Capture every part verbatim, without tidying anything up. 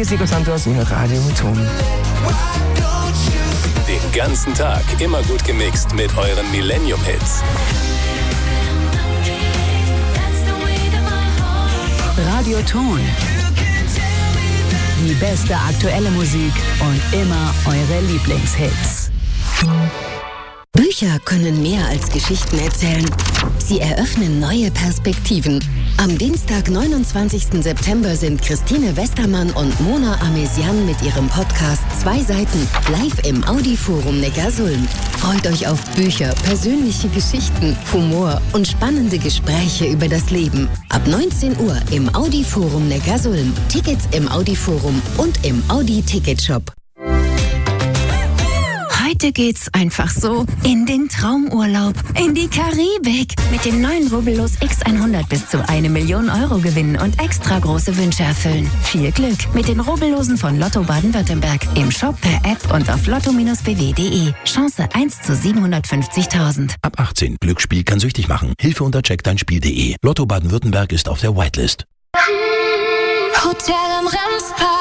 hier ist Nico Santos und Radio Ton. Den ganzen Tag immer gut gemixt mit euren Millennium-Hits. Radio Ton. Die beste aktuelle Musik und immer eure Lieblingshits. Bücher können mehr als Geschichten erzählen. Sie eröffnen neue Perspektiven. Am Dienstag, neunundzwanzigsten September sind Christine Westermann und Mona Amesian mit ihrem Podcast Zwei Seiten live im Audi-Forum Neckarsulm. Freut euch auf Bücher, persönliche Geschichten, Humor und spannende Gespräche über das Leben. Ab neunzehn Uhr im Audi-Forum Neckarsulm. Tickets im Audi-Forum und im Audi-Ticketshop. Heute geht's einfach so in den Traumurlaub, in die Karibik. Mit dem neuen Rubbellos X hundert bis zu eine Million Euro gewinnen und extra große Wünsche erfüllen. Viel Glück mit den Rubbellosen von Lotto Baden-Württemberg. Im Shop, per App und auf lotto Bindestrich b w punkt de. Chance eins zu siebenhundertfünfzigtausend. Ab achtzehn. Glücksspiel kann süchtig machen. Hilfe unter check dein spiel punkt de. Lotto Baden-Württemberg ist auf der Whitelist. Hotel am Remspark.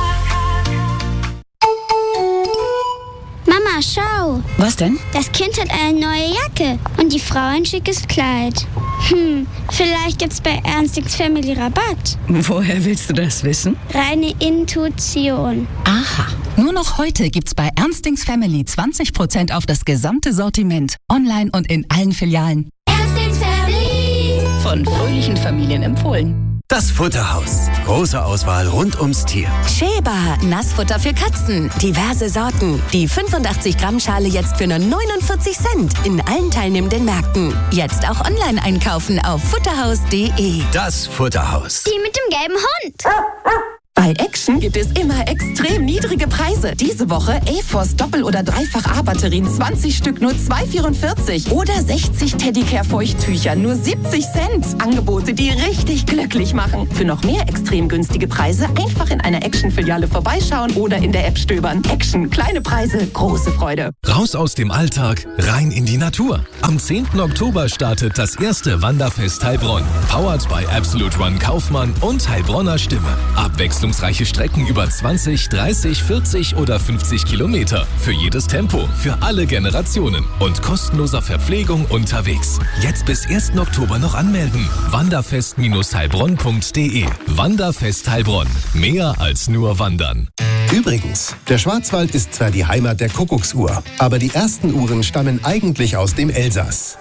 Mama, schau. Was denn? Das Kind hat eine neue Jacke und die Frau ein schickes Kleid. Hm, vielleicht gibt's bei Ernstings Family Rabatt. Woher willst du das wissen? Reine Intuition. Aha. Nur noch heute gibt's bei Ernstings Family zwanzig Prozent auf das gesamte Sortiment. Online und in allen Filialen. Ernstings Family. Von fröhlichen Familien empfohlen. Das Futterhaus. Große Auswahl rund ums Tier. Sheba, Nassfutter für Katzen. Diverse Sorten. Die fünfundachtzig Gramm Schale jetzt für nur neunundvierzig Cent. In allen teilnehmenden Märkten. Jetzt auch online einkaufen auf futterhaus punkt de. Das Futterhaus. Die mit dem gelben Hund. Bei Action gibt es immer extrem niedrige Preise. Diese Woche A-Force Doppel- oder Dreifach-A-Batterien zwanzig Stück nur zwei Euro vierundvierzig. Oder sechzig Teddicare-Feuchttücher nur siebzig Cent. Angebote, die richtig glücklich machen. Für noch mehr extrem günstige Preise einfach in einer Action-Filiale vorbeischauen oder in der App stöbern. Action, kleine Preise, große Freude. Raus aus dem Alltag, rein in die Natur. Am zehnten Oktober startet das erste Wanderfest Heilbronn. Powered by Absolute Run Kaufmann und Heilbronner Stimme. Abwechslungsreiche Strecken über zwanzig, dreißig, vierzig oder fünfzig Kilometer. Für jedes Tempo, für alle Generationen. Und kostenloser Verpflegung unterwegs. Jetzt bis ersten Oktober noch anmelden. wanderfest heilbronn punkt de. Wanderfest Heilbronn. Mehr als nur wandern. Übrigens, der Schwarzwald ist zwar die Heimat der Kuckucksuhr, aber die ersten Uhren stammen eigentlich aus dem Elsass.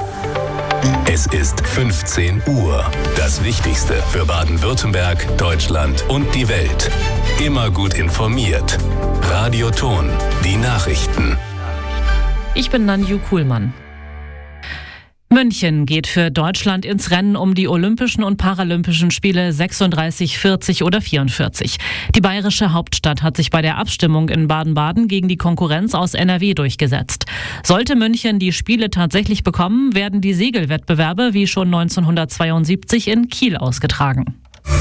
Es ist fünfzehn Uhr. Das Wichtigste für Baden-Württemberg, Deutschland und die Welt. Immer gut informiert. Radio Ton. Die Nachrichten. Ich bin Nanju Kuhlmann. München geht für Deutschland ins Rennen um die Olympischen und Paralympischen Spiele sechsunddreißig, vierzig oder vierundvierzig. Die bayerische Hauptstadt hat sich bei der Abstimmung in Baden-Baden gegen die Konkurrenz aus N R W durchgesetzt. Sollte München die Spiele tatsächlich bekommen, werden die Segelwettbewerbe wie schon neunzehnhundertzweiundsiebzig in Kiel ausgetragen.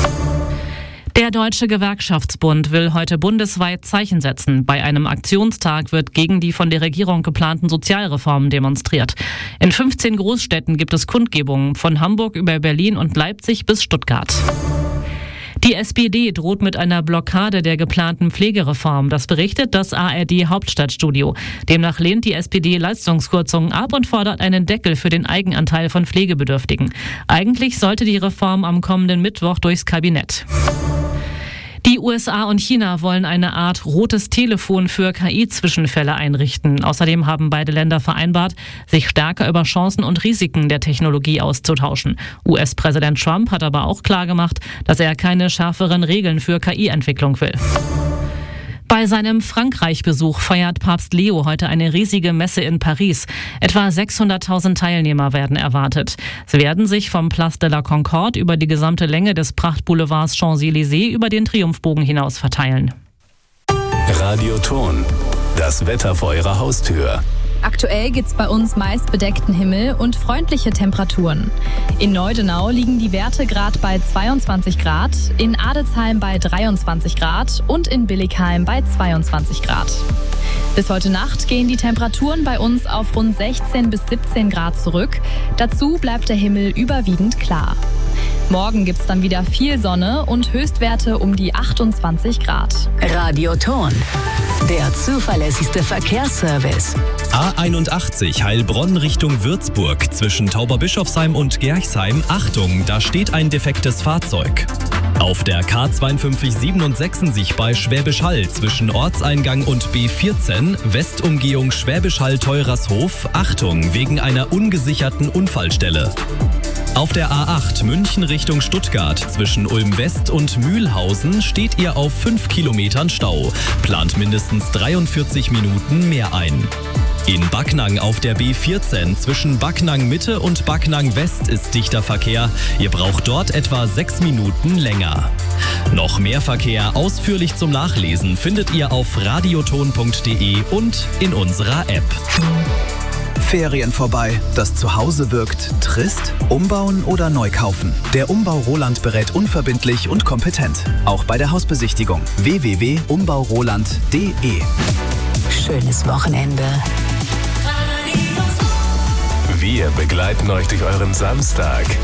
Der Deutsche Gewerkschaftsbund will heute bundesweit Zeichen setzen. Bei einem Aktionstag wird gegen die von der Regierung geplanten Sozialreformen demonstriert. In fünfzehn Großstädten gibt es Kundgebungen, von Hamburg über Berlin und Leipzig bis Stuttgart. Die S P D droht mit einer Blockade der geplanten Pflegereform. Das berichtet das A R D-Hauptstadtstudio. Demnach lehnt die S P D Leistungskürzungen ab und fordert einen Deckel für den Eigenanteil von Pflegebedürftigen. Eigentlich sollte die Reform am kommenden Mittwoch durchs Kabinett. Die U S A und China wollen eine Art rotes Telefon für K I-Zwischenfälle einrichten. Außerdem haben beide Länder vereinbart, sich stärker über Chancen und Risiken der Technologie auszutauschen. U S-Präsident Trump hat aber auch klargemacht, dass er keine schärferen Regeln für K I-Entwicklung will. Bei seinem Frankreich-Besuch feiert Papst Leo heute eine riesige Messe in Paris. Etwa sechshunderttausend Teilnehmer werden erwartet. Sie werden sich vom Place de la Concorde über die gesamte Länge des Prachtboulevards Champs-Élysées über den Triumphbogen hinaus verteilen. Radio Ton. Das Wetter vor Ihrer Haustür. Aktuell gibt's bei uns meist bedeckten Himmel und freundliche Temperaturen. In Neudenau liegen die Werte gerade bei zweiundzwanzig Grad, in Adelsheim bei dreiundzwanzig Grad und in Billigheim bei zweiundzwanzig Grad. Bis heute Nacht gehen die Temperaturen bei uns auf rund sechzehn bis siebzehn Grad zurück. Dazu bleibt der Himmel überwiegend klar. Morgen gibt es dann wieder viel Sonne und Höchstwerte um die achtundzwanzig Grad. Radioton, der zuverlässigste Verkehrsservice. A einundachtzig Heilbronn Richtung Würzburg zwischen Tauberbischofsheim und Gerchsheim. Achtung, da steht ein defektes Fahrzeug. Auf der K fünf zwei siebenundsechzig bei Schwäbisch Hall zwischen Ortseingang und B vierzehn, Westumgehung Schwäbisch Hall-Teurashof. Achtung, wegen einer ungesicherten Unfallstelle. Auf der A acht München Richtung Stuttgart zwischen Ulm West und Mühlhausen steht ihr auf fünf Kilometern Stau. Plant mindestens dreiundvierzig Minuten mehr ein. In Backnang auf der B vierzehn zwischen Backnang Mitte und Backnang West ist dichter Verkehr. Ihr braucht dort etwa sechs Minuten länger. Noch mehr Verkehr ausführlich zum Nachlesen findet ihr auf radioton punkt de und in unserer App. Ferien vorbei, das Zuhause wirkt trist? Umbauen oder neu kaufen? Der Umbau Roland berät unverbindlich und kompetent. Auch bei der Hausbesichtigung. w w w punkt umbau roland punkt de. Schönes Wochenende. Wir begleiten euch durch euren Samstag.